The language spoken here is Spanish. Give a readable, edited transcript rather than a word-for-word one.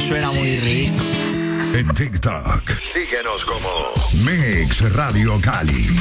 suena muy rico. En TikTok, síguenos como Mix Radio Cali.